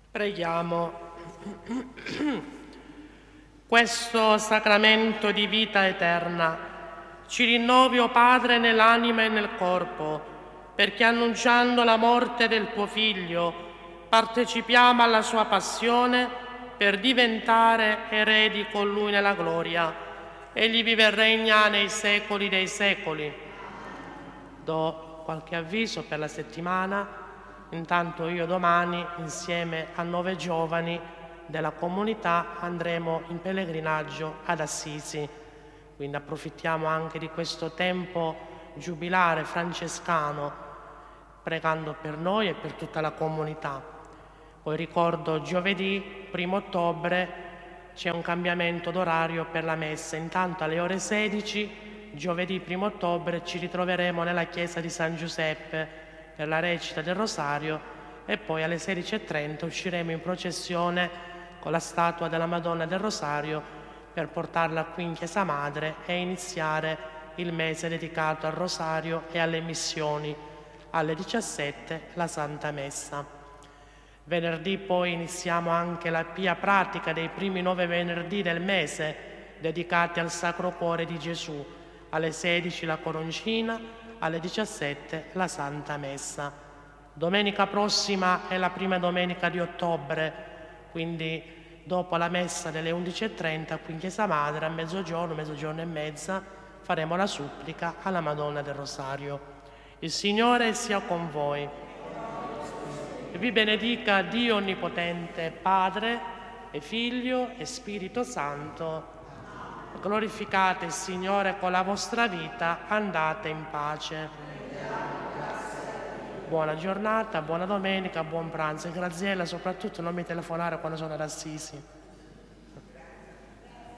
Preghiamo. Questo sacramento di vita eterna ci rinnovi, o Padre, nell'anima e nel corpo, perché annunciando la morte del tuo Figlio partecipiamo alla sua passione per diventare eredi con Lui nella gloria. Egli vive e regna nei secoli dei secoli. Do qualche avviso per la settimana. Intanto io domani, insieme a 9 giovani della comunità, andremo in pellegrinaggio ad Assisi. Quindi approfittiamo anche di questo tempo giubilare francescano, pregando per noi e per tutta la comunità. Poi ricordo giovedì 1 ottobre c'è un cambiamento d'orario per la messa. Intanto alle ore 16, giovedì 1 ottobre, ci ritroveremo nella chiesa di San Giuseppe per la recita del Rosario e poi alle 16:30 usciremo in processione con la statua della Madonna del Rosario per portarla qui in Chiesa Madre e iniziare il mese dedicato al Rosario e alle missioni. Alle 17 la Santa Messa. Venerdì poi iniziamo anche la Pia Pratica dei primi 9 venerdì del mese dedicati al Sacro Cuore di Gesù. Alle 16 la Coroncina, alle 17 la Santa Messa. Domenica prossima è la prima domenica di ottobre, quindi dopo la messa delle 11:30 qui in Chiesa Madre, a mezzogiorno e mezza, faremo la supplica alla Madonna del Rosario. Il Signore sia con voi. E vi benedica Dio Onnipotente, Padre e Figlio e Spirito Santo. Glorificate il Signore con la vostra vita, andate in pace. Buona giornata, buona domenica, buon pranzo e Graziella, soprattutto non mi telefonare quando sono ad Assisi.